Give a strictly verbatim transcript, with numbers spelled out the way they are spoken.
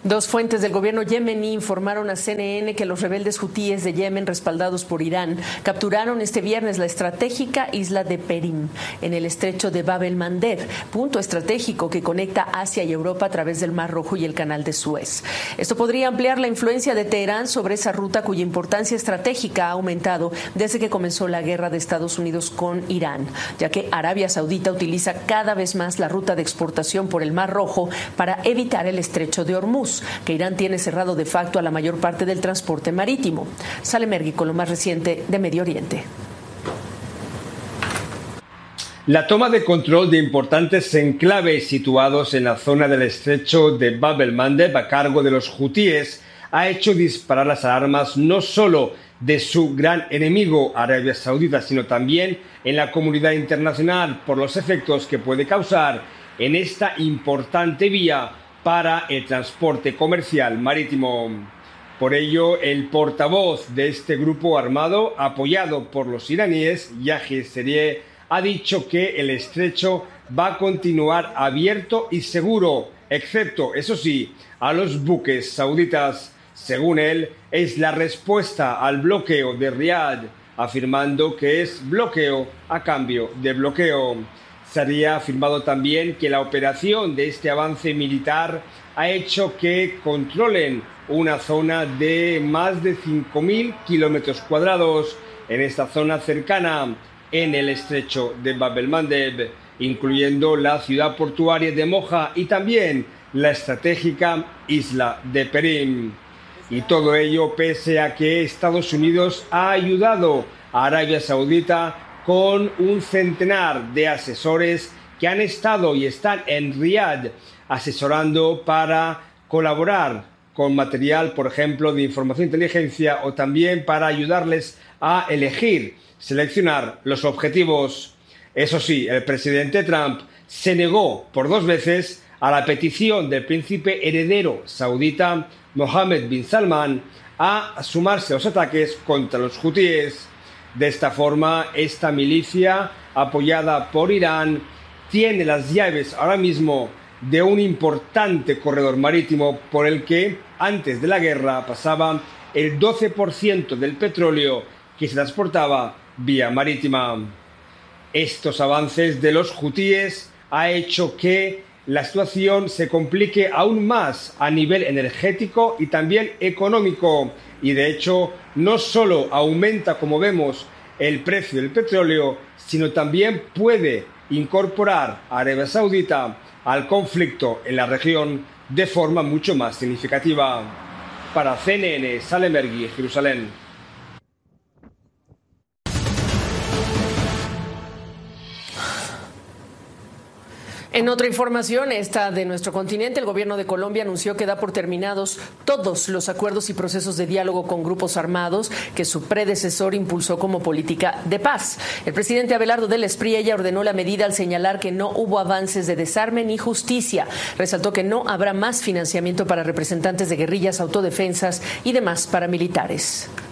Dos fuentes del gobierno yemení informaron a C N N que los rebeldes hutíes de Yemen, respaldados por Irán, capturaron este viernes la estratégica isla de Perim, en el estrecho de Bab el-Mandeb, punto estratégico que conecta Asia y Europa a través del Mar Rojo y el Canal de Suez. Esto podría ampliar la influencia de Teherán sobre esa ruta cuya importancia estratégica ha aumentado desde que comenzó la guerra de Estados Unidos con Irán, ya que Arabia Saudita utiliza cada vez más la ruta de exportación por el Mar Rojo para evitar el estrecho de Hormuz, que Irán tiene cerrado de facto a la mayor parte del transporte marítimo. Salem Mergui con lo más reciente de Medio Oriente. La toma de control de importantes enclaves situados en la zona del estrecho de Bab el-Mandeb a cargo de los hutíes ha hecho disparar las alarmas no solo de su gran enemigo Arabia Saudita, sino también en la comunidad internacional por los efectos que puede causar en esta importante vía para el transporte comercial marítimo. Por ello, el portavoz de este grupo armado, apoyado por los iraníes, Yahya Serey, ha dicho que el estrecho va a continuar abierto y seguro, excepto, eso sí, a los buques sauditas. Según él, es la respuesta al bloqueo de Riad, afirmando que es bloqueo a cambio de bloqueo. Serey ha afirmado también que la operación de este avance militar ha hecho que controlen una zona de más de cinco mil kilómetros cuadrados en esta zona cercana en el estrecho de Bab el-Mandeb, incluyendo la ciudad portuaria de Moja y también la estratégica isla de Perim. Y todo ello pese a que Estados Unidos ha ayudado a Arabia Saudita con un centenar de asesores que han estado y están en Riad asesorando para colaborar con material, por ejemplo, de información e inteligencia o también para ayudarles a elegir, seleccionar los objetivos. Eso sí, el presidente Trump se negó por dos veces a la petición del príncipe heredero saudita Mohammed bin Salman a sumarse a los ataques contra los hutíes. De esta forma, esta milicia, apoyada por Irán, tiene las llaves ahora mismo de un importante corredor marítimo por el que, antes de la guerra, pasaba el doce por ciento del petróleo que se transportaba vía marítima. Estos avances de los hutíes ha hecho que la situación se complique aún más a nivel energético y también económico. Y de hecho, no solo aumenta, como vemos, el precio del petróleo, sino también puede incorporar a Arabia Saudita al conflicto en la región de forma mucho más significativa. Para C N N, Salem Mergui, Jerusalén. En otra información, esta de nuestro continente, el gobierno de Colombia anunció que da por terminados todos los acuerdos y procesos de diálogo con grupos armados que su predecesor impulsó como política de paz. El presidente Abelardo del Espriella ordenó la medida al señalar que no hubo avances de desarme ni justicia. Resaltó que no habrá más financiamiento para representantes de guerrillas, autodefensas y demás paramilitares.